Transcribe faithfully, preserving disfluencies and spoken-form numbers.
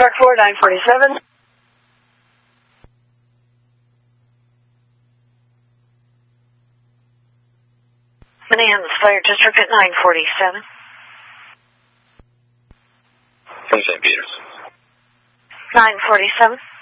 Truck four, nine forty-seven. Minneapolis Fire District at nine forty-seven. From Saint Peter's. nine forty-seven.